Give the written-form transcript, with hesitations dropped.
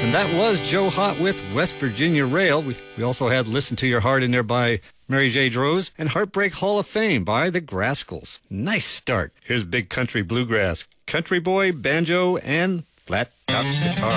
And that was Joe Hott with West Virginia Rail. We also had Listen to Your Heart in there by Mary J. Droz, and Heartbreak Hall of Fame by the Grascals. Nice start. Here's big country bluegrass, country boy, banjo, and flat top guitar.